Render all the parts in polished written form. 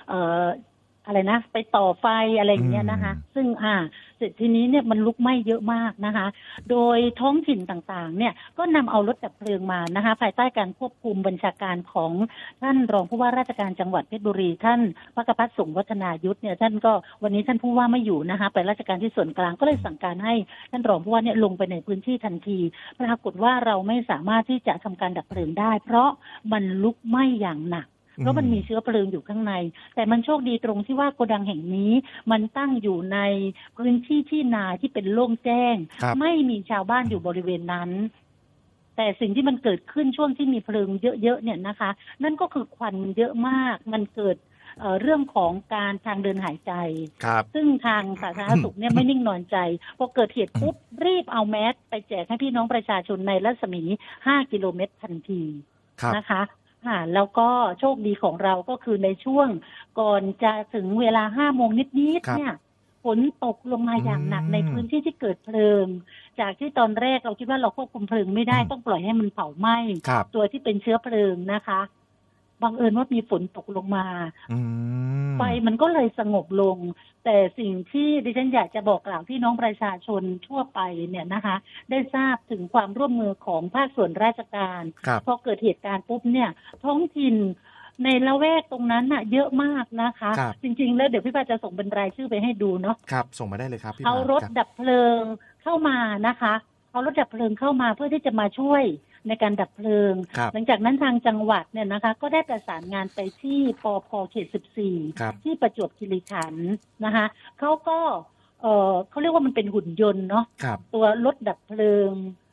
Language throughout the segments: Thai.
เอ่ออะไรนะไปต่อไฟอะไรอย่างเงี้ยนะคะซึ่งเสร็จทีนี้เนี่ยมันลุกไหม้เยอะมากนะคะโดยท้องถิ่นต่างๆเนี่ยก็นำเอารถดับเพลิงมานะคะภายใต้การควบคุมบัญชาการของท่านรองผู้ว่าราชการจังหวัดเพชรบุรีท่านพกพัฒน์ สงฆ์วัฒนายุทธเนี่ยท่านก็วันนี้ท่านผู้ว่าไม่อยู่นะคะไปราชการที่ส่วนกลางก็เลยสั่งการให้ท่านรองผู้ว่าเนี่ยลงไปในพื้นที่ทันทีปรากฏว่าเราไม่สามารถที่จะทำการดับเพลิงได้เพราะมันลุกไหม้อย่างหนักเพราะมันมีเชื้อเพลิงอยู่ข้างในแต่มันโชคดีตรงที่ว่าโกดังแห่งนี้มันตั้งอยู่ในพื้นที่ที่นาที่เป็นโล่งแจ้งไม่มีชาวบ้านอยู่บริเวณนั้นแต่สิ่งที่มันเกิดขึ้นช่วงที่มีเพลิงเยอะๆเนี่ยนะคะนั่นก็คือควันเยอะมากมันเกิดเรื่องของการทางเดินหายใจซึ่งทางสาธารณสุขเนี่ยไม่นิ่งนอนใจพอเกิดเหตุปุ๊บรีบเอาแมสไปแจกให้พี่น้องประชาชนในรัศมี5 กิโลเมตรทันทีนะคะแล้วก็โชคดีของเราก็คือในช่วงก่อนจะถึงเวลา5 โมงนิดๆเนี่ยฝนตกลงมาอย่างหนักในพื้นที่ที่เกิดเพลิงจากที่ตอนแรกเราคิดว่าเราควบคุมเพลิงไม่ได้ต้องปล่อยให้มันเผาไหม้ตัวที่เป็นเชื้อเพลิงนะคะบังเอิญว่ามีฝนตกลงมาไฟมันก็เลยสงบลงแต่สิ่งที่ดิฉันอยากจะบอกกล่าวพี่น้องประชาชนทั่วไปเนี่ยนะคะได้ทราบถึงความร่วมมือของภาคส่วนราชการพอเกิดเหตุการณ์ปุ๊บเนี่ยท้องถิ่นในละแวกตรงนั้นน่ะเยอะมากนะคะจริงๆแล้วเดี๋ยวพี่ปาจะส่งเป็นรายชื่อไปให้ดูเนาะครับส่งมาได้เลยครับพี่เอารถดับเพลิงเข้ามานะคะเอารถดับเพลิงเข้ามาเพื่อที่จะมาช่วยในการดับเพลิงหลังจากนั้นทางจังหวัดเนี่ยนะคะก็ได้ประสานงานไปที่ปภ.เขต 14ที่ประจวบคีรีขันธ์นะคะเขาก็เขาเรียกว่ามันเป็นหุ่นยนต์เนาะตัวรถดับเพลิง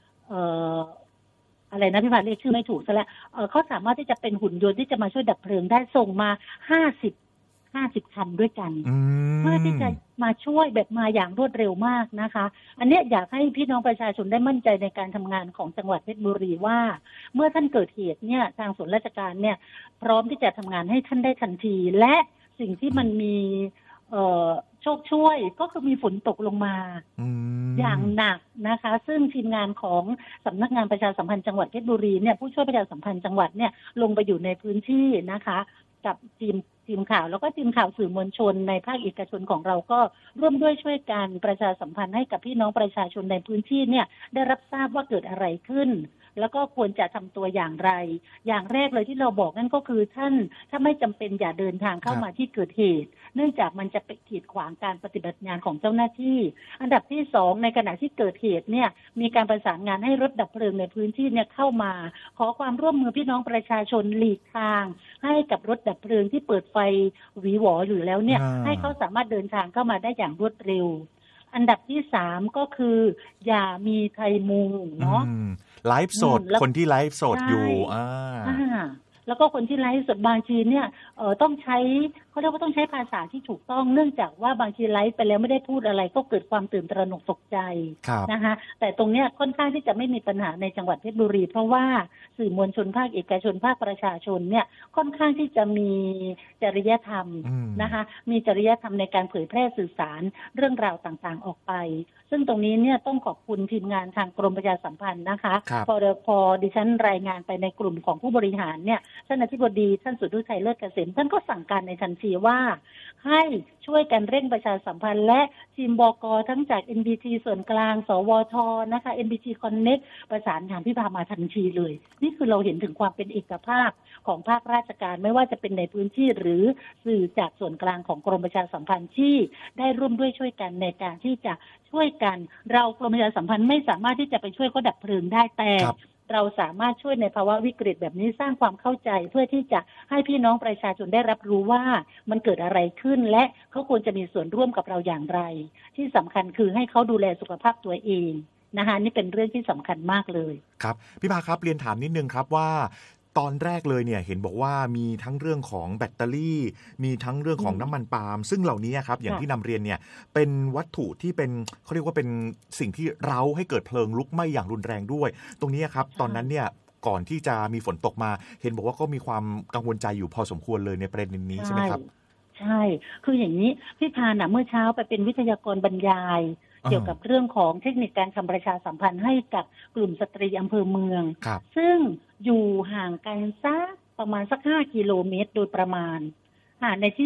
อะไรนะพี่พาเรียกชื่อไม่ถูกซะแล้วเขาสามารถที่จะเป็นหุ่นยนต์ที่จะมาช่วยดับเพลิงได้ส่งมา50 คันด้วยกันเพื่อที่จะมาช่วยแบบมาอย่างรวดเร็วมากนะคะอันนี้อยากให้พี่น้องประชาชนได้มั่นใจในการทำงานของจังหวัดเพชรบุรีว่าเมื่อท่านเกิดเหตุเนี่ยทางส่วนราชการเนี่ยพร้อมที่จะทำงานให้ท่านได้ทันทีและสิ่งที่มันมีโชคช่วยก็คือมีฝนตกลงมาอย่างหนักนะคะซึ่งทีมงานของสำนักงานประชาสัมพันธ์จังหวัดเพชรบุรีเนี่ยผู้ช่วยประชาสัมพันธ์จังหวัดเนี่ยลงไปอยู่ในพื้นที่นะคะกับทีมข่าวแล้วก็ทีมข่าวสื่อมวลชนในภาคเอกชนของเราก็ร่วมด้วยช่วยกันประชาสัมพันธ์ให้กับพี่น้องประชาชนในพื้นที่เนี่ยได้รับทราบว่าเกิดอะไรขึ้นแล้วก็ควรจะทำตัวอย่างไรอย่างแรกเลยที่เราบอกนั่นก็คือท่านถ้าไม่จำเป็นอย่าเดินทางเข้ามาที่เกิดเหตุเนื่องจากมันจะไปกีดขวางการปฏิบัติงานของเจ้าหน้าที่อันดับที่2ในขณะที่เกิดเหตุเนี่ยมีการประสานงานให้รถดับเพลิงในพื้นที่เนี่ยเข้ามาขอความร่วมมือพี่น้องประชาชนหลีกทางให้กับรถดับเพลิงที่เปิดไฟหวีหวออยู่แล้วเนี่ยให้เขาสามารถเดินทางเข้ามาได้อย่างรวดเร็วอันดับที่3ก็คืออย่ามีใครมุงเนาะไลฟ์สดคนที่ไลฟ์สดอยู่แล้วก็คนที่ไลฟ์สดบางทีเนี่ยต้องใช้เขาเรียกว่าต้องใช้ภาษาที่ถูกต้องเนื่องจากว่าบางทีไลฟ์ไปแล้วไม่ได้พูดอะไรก็เกิดความตื่นตระหนกตกใจนะคะแต่ตรงเนี้ยค่อนข้างที่จะไม่มีปัญหาในจังหวัดเพชรบุรีเพราะว่าสื่อมวลชนภาคเอกชนภาคประชาชนเนี่ยค่อนข้างที่จะมีจริยธรรมนะคะมีจริยธรรมในการเผยแพร่สื่อสารเรื่องราวต่างๆออกไปซึ่งตรงนี้เนี่ยต้องขอบคุณทีมงานทางกรมประชาสัมพันธ์นะคะพอดิฉันรายงานไปในกลุ่มของผู้บริหารเนี่ยท่านอธิบดีท่านสุทธิชัยเลิศเกษมท่านก็สั่งการในทันทีว่าให้ช่วยกันเร่งประชาสัมพันธ์และทีมบก.ทั้งจาก NBT ส่วนกลางสวทนะคะ NBT Connect ประสานงานพี่พามาทันทีเลยนี่คือเราเห็นถึงความเป็นเอกภาพของภาคราชการไม่ว่าจะเป็นในพื้นที่หรือสื่อจากส่วนกลางของกรมประชาสัมพันธ์ที่ได้ร่วมด้วยช่วยกันในการที่จะช่วยกันเรากรมประชาสัมพันธ์ไม่สามารถที่จะไปช่วยเขาดับเพลิงได้แต่เราสามารถช่วยในภาวะวิกฤตแบบนี้สร้างความเข้าใจเพื่อที่จะให้พี่น้องประชาชนได้รับรู้ว่ามันเกิดอะไรขึ้นและเขาควรจะมีส่วนร่วมกับเราอย่างไรที่สำคัญคือให้เขาดูแลสุขภาพตัวเองนะคะนี่เป็นเรื่องที่สำคัญมากเลยครับพี่ภาครับเรียนถามนิดนึงครับว่าตอนแรกเลยเนี่ยเห็นบอกว่ามีทั้งเรื่องของแบตเตอรี่มีทั้งเรื่องของน้ำมันปาล์มซึ่งเหล่านี้ครับอย่างที่นำเรียนเนี่ยเป็นวัตถุที่เป็นเขาเรียกว่าเป็นสิ่งที่เร้าให้เกิดเพลิงลุกไหม้อย่างรุนแรงด้วยตรงนี้ครับตอนนั้นเนี่ยก่อนที่จะมีฝนตกมาเห็นบอกว่าก็มีความกังวลใจอยู่พอสมควรเลยในประเด็นนี้ใช่ไหมครับใช่คืออย่างนี้พี่พานะเมื่อเช้าไปเป็นวิทยากรบรรยายเกี่ยวกับเรื่องของเทคนิคการทำประชาสัมพันธ์ให้กับกลุ่มสตรีอำเภอเมืองซึ่งอยู่ห่างกันสักประมาณสัก5 กิโลเมตรโดยประมาณในที่